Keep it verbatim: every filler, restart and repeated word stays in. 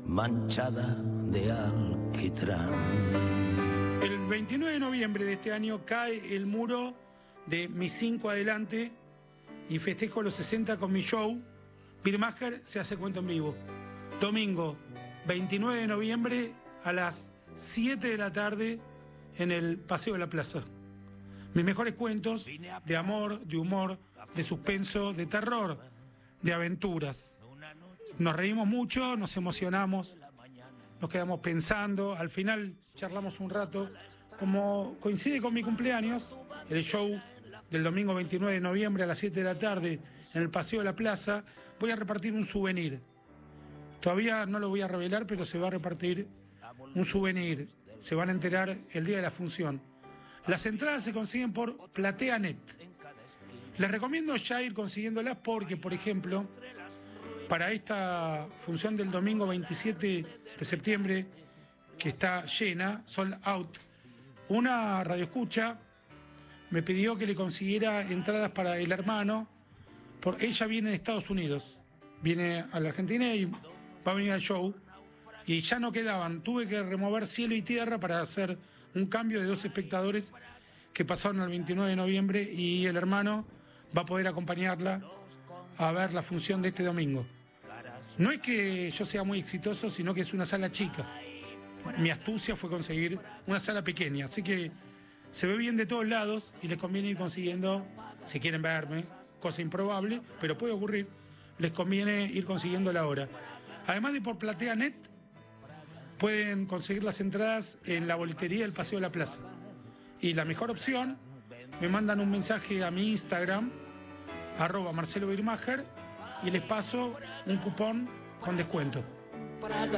manchada de alquitrán. El veintinueve de noviembre de este año cae el muro de Mis Cinco Adelante y festejo los sesenta con mi show. Birmacher se hace cuento en vivo. Domingo veintinueve de noviembre a las siete de la tarde en el Paseo de la Plaza. Mis mejores cuentos de amor, de humor, de suspenso, de terror, de aventuras. Nos reímos mucho, nos emocionamos, nos quedamos pensando, al final charlamos un rato. Como coincide con mi cumpleaños, el show del domingo veintinueve de noviembre a las siete de la tarde en el Paseo de la Plaza, voy a repartir un souvenir. Todavía no lo voy a revelar, pero se va a repartir un souvenir. Se van a enterar el día de la función. Las entradas se consiguen por PlateaNet. Les recomiendo ya ir consiguiéndolas porque, por ejemplo, para esta función del domingo veintisiete de septiembre, que está llena, sold out, una radioescucha me pidió que le consiguiera entradas para el hermano, porque ella viene de Estados Unidos, viene a la Argentina y va a venir al show, y ya no quedaban, tuve que remover cielo y tierra para hacer un cambio de dos espectadores que pasaron el veintinueve de noviembre y el hermano va a poder acompañarla a ver la función de este domingo. No es que yo sea muy exitoso, sino que es una sala chica. Mi astucia fue conseguir una sala pequeña, así que se ve bien de todos lados y les conviene ir consiguiendo, si quieren verme, cosa improbable, pero puede ocurrir, les conviene ir consiguiendo la hora. Además de por PlateaNet, pueden conseguir las entradas en la boletería del Paseo de la Plaza. Y la mejor opción, me mandan un mensaje a mi Instagram, arroba Marcelo Birmacher, y les paso un cupón con descuento.